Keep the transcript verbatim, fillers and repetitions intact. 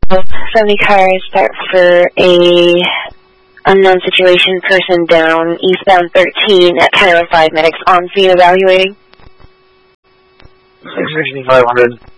seventy cars, start for a unknown situation, person down, eastbound thirteen at Tower five, medics on scene evaluating. six sixty-five hundred.